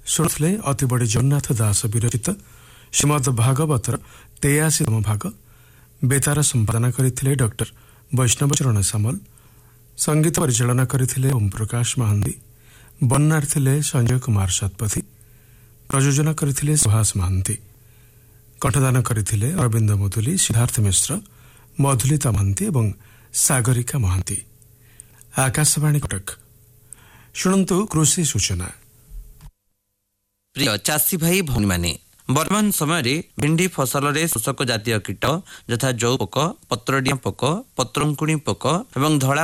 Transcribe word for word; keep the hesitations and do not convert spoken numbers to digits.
शुणुले अति बड़ी जगन्नाथ दास विरचित श्रीमद भागवतर तेयासीतम भाग बेतार संपादना करथिले डॉक्टर वैष्णव चरण सामल। संगीत परिचालना करथिले ओम प्रकाश महांती। बन्नार थिले संजय कुमार शतपथी। प्रयोजना करथिले सुभाष महांती। कंठदान करथिले अरविंद मुदुली, सिद्धार्थ मिश्र, मधुलिता महांती एवं सागरिका महांती। आकाशवाणी कटक। शुणन्तु कृषि सूचना। प्रिय चाषी भाई भौणी माने वर्तमान समय भिंडी फसल रे शोषक जातीय कीट यथा जौ पोक, पत्रडिया पोक, पत्रंकुणी पोक एवं धड़ा